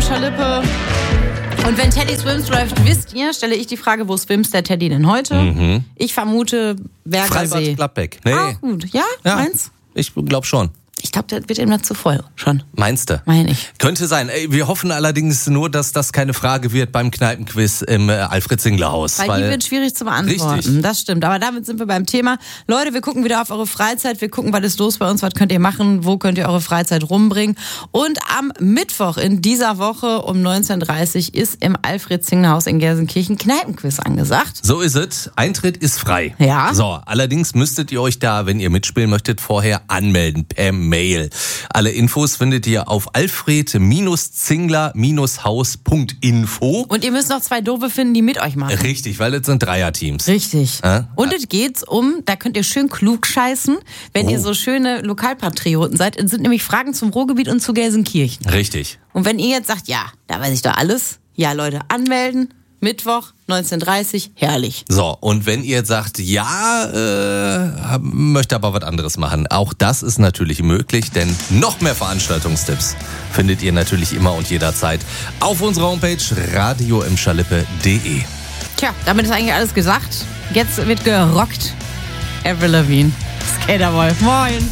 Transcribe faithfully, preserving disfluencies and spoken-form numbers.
Schalippe. Und wenn Teddy Swims läuft, wisst ihr, stelle ich die Frage, wo swims der Teddy denn heute? Mhm. Ich vermute Bergersee. Freibad Gladbeck. Nee. Auch gut. Ja? Ja, Meins? ich glaube schon. Ich glaube, das wird ihm dazu voll schon. Meinst du? Meine ich. Könnte sein. Ey, wir hoffen allerdings nur, dass das keine Frage wird beim Kneipenquiz im äh, Alfred-Zingler-Haus. Weil, weil die wird schwierig zu beantworten. Richtig. Das stimmt. Aber damit sind wir beim Thema. Leute, wir gucken wieder auf eure Freizeit. Wir gucken, was ist los bei uns, was könnt ihr machen, wo könnt ihr eure Freizeit rumbringen. Und am Mittwoch in dieser Woche um neunzehn Uhr dreißig ist im Alfred-Zingler-Haus in Gelsenkirchen Kneipenquiz angesagt. So ist es. Eintritt ist frei. Ja. So, allerdings müsstet ihr euch da, wenn ihr mitspielen möchtet, vorher anmelden per Mail. Alle Infos findet ihr auf alfred Zingler Haus Punkt info. Und ihr müsst noch zwei Doofe finden, die mit euch machen. Richtig, weil es sind Dreierteams. Richtig. Äh? Und es geht um, da könnt ihr schön klug scheißen, wenn Oh. ihr so schöne Lokalpatrioten seid. Es sind nämlich Fragen zum Ruhrgebiet und zu Gelsenkirchen. Richtig. Und wenn ihr jetzt sagt, ja, da weiß ich doch alles, ja Leute, anmelden, Mittwoch, neunzehn Uhr dreißig, herrlich. So, und wenn ihr jetzt sagt, ja, äh, möchte aber was anderes machen, auch das ist natürlich möglich, denn noch mehr Veranstaltungstipps findet ihr natürlich immer und jederzeit auf unserer Homepage radio im schalippe punkt de. Tja, damit ist eigentlich alles gesagt. Jetzt wird gerockt. Avril Lavigne, Skaterboy. Moin.